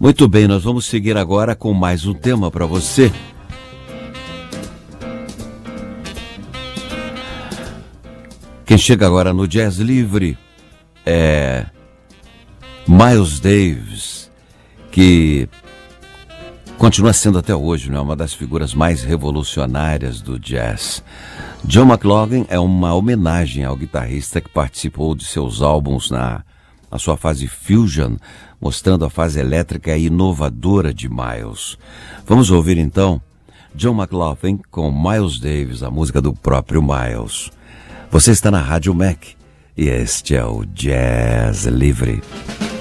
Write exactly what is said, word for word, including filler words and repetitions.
Muito bem, nós vamos seguir agora com mais um tema para você. Quem chega agora no Jazz Livre é Miles Davis, que continua sendo até hoje, né, uma das figuras mais revolucionárias do jazz. John McLaughlin é uma homenagem ao guitarrista que participou de seus álbuns na, na sua fase fusion, mostrando a fase elétrica e inovadora de Miles. Vamos ouvir então John McLaughlin com Miles Davis, a música do próprio Miles. Você está na Rádio Mac e este é o Jazz Livre.